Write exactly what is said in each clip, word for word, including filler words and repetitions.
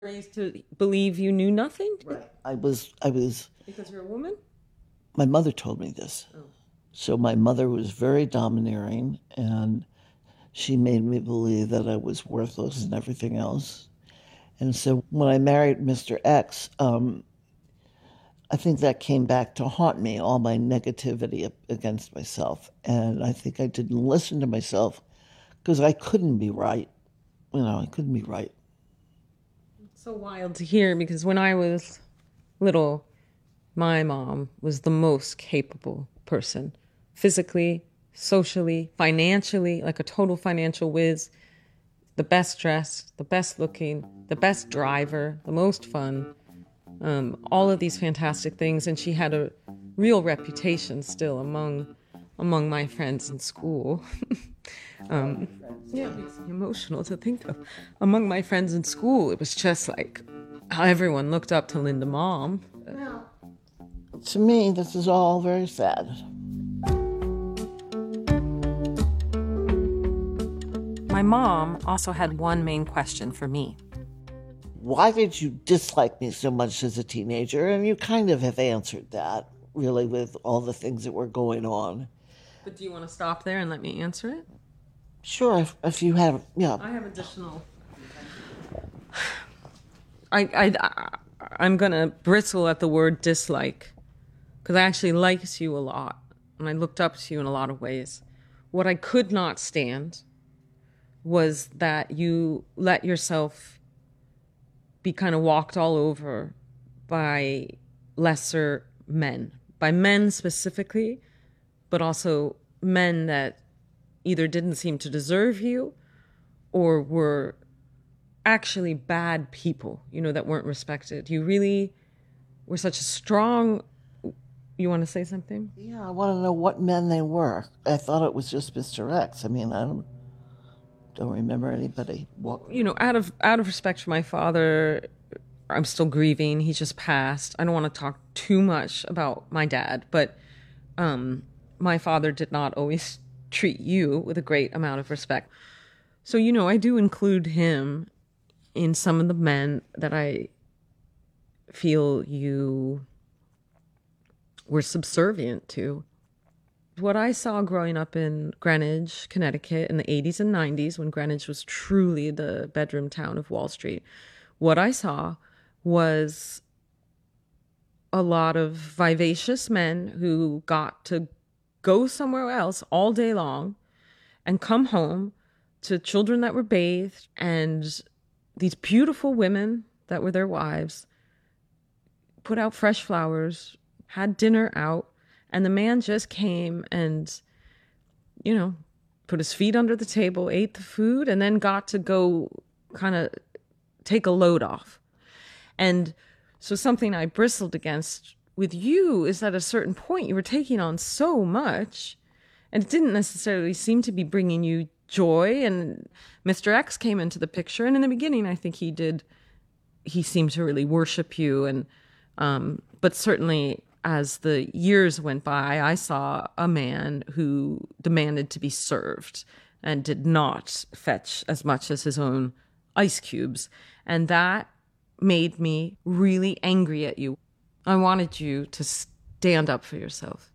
Raised to believe you knew nothing? Right. I was, I was, Because you're a woman? my mother told me this. Oh. So my mother was very domineering, and she made me believe that I was worthless and everything else. And so when I married Mister X, um, I think that came back to haunt me, all my negativity against myself. And I think I didn't listen to myself because I couldn't be right. You know, I couldn't be right. So wild to hear, because when I was little, my mom was the most capable person. Physically, socially, financially, like a total financial whiz. The best dressed, the best looking, the best driver, the most fun. Um, all of these fantastic things. And she had a real reputation still among among my friends in school. um, yeah, it makes me emotional to think of. Among my friends in school, it was just like how everyone looked up to Linda Mom. To me, this is all very sad. My mom also had one main question for me. Why did you dislike me so much as a teenager? And you kind of have answered that, really, with all the things that were going on. But do you want to stop there and let me answer it? Sure, if, if you have, yeah. I have additional. I, I, I'm going to bristle at the word dislike, because I actually liked you a lot, and I looked up to you in a lot of ways. What I could not stand was that you let yourself be kind of walked all over by lesser men, by men specifically, but also men that either didn't seem to deserve you or were actually bad people, you know, that weren't respected. You really were such a strong... You want to say something? Yeah, I want to know what men they were. I thought it was just Mister X. I mean, I don't... don't remember anybody. What? You know, out of out of respect for my father, I'm still grieving. He just passed. I don't want to talk too much about my dad, but um, my father did not always treat you with a great amount of respect. So, you know, I do include him in some of the men that I feel you were subservient to. What I saw growing up in Greenwich, Connecticut in the eighties and nineties, when Greenwich was truly the bedroom town of Wall Street, what I saw was a lot of vivacious men who got to go somewhere else all day long and come home to children that were bathed and these beautiful women that were their wives, put out fresh flowers, had dinner out, and the man just came and, you know, put his feet under the table, ate the food, and then got to go kind of take a load off. And so something I bristled against with you is at a certain point you were taking on so much, and it didn't necessarily seem to be bringing you joy. And Mister X came into the picture, and in the beginning I think he did, he seemed to really worship you. And um, but certainly as the years went by, I saw a man who demanded to be served and did not fetch as much as his own ice cubes. And that made me really angry at you. I wanted you to stand up for yourself.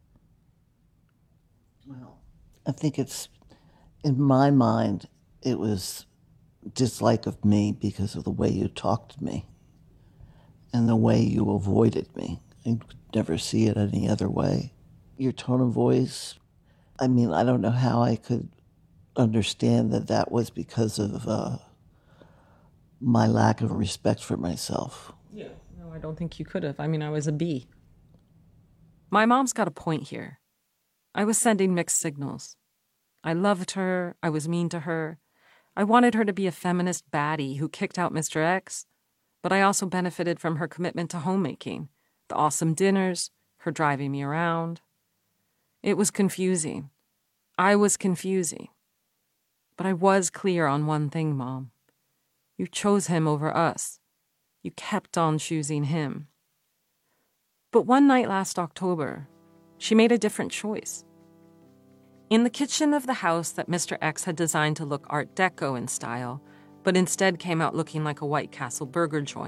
Well, I think it's, in my mind, it was dislike of me because of the way you talked to me and the way you avoided me. I could never see it any other way. Your tone of voice, I mean, I don't know how I could understand that that was because of uh, my lack of respect for myself. Yeah, no, I don't think you could have. I mean, I was a bee. My mom's got a point here. I was sending mixed signals. I loved her. I was mean to her. I wanted her to be a feminist baddie who kicked out Mister X, but I also benefited from her commitment to homemaking, the awesome dinners, her driving me around. It was confusing. I was confusing. But I was clear on one thing, Mom. You chose him over us. You kept on choosing him. But one night last October, she made a different choice. In the kitchen of the house that Mister X had designed to look Art Deco in style, but instead came out looking like a White Castle burger joint.